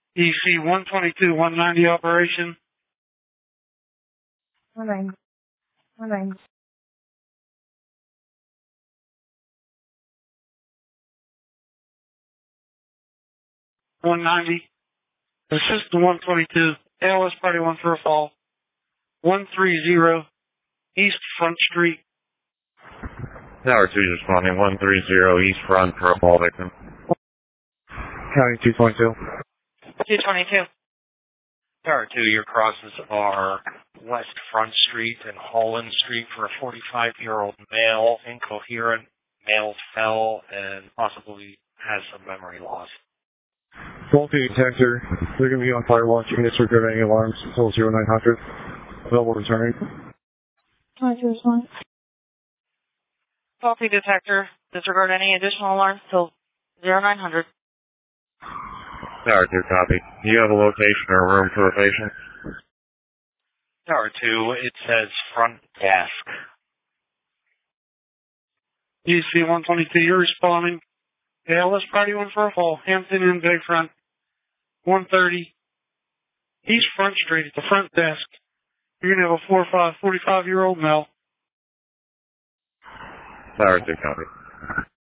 EC 122, 190 operation. 190. 190. 190. Assist to 122. ALS party 1 for a fall. 130 East Front Street. Tower 2 responding 130 East Front for a fall victim. County 222. 222. Tower 2, your crosses are West Front Street and Holland Street for a 45-year-old male, incoherent, male fell, and possibly has some memory loss. Faulty detector. They're going to be on fire watch. You can disregard any alarms until 0900. Available returning. 22 respond. Faulty detector. Disregard any additional alarms till 0900. Tower 2, copy. Do you have a location or a room for a patient? Tower 2, it says front desk. EC 122, you're responding. ALS party 1 for a fall. Hampton Inn Bayfront. 130 East Front Street at the front desk. You're going to have a 45-year-old male. Tower 2, copy.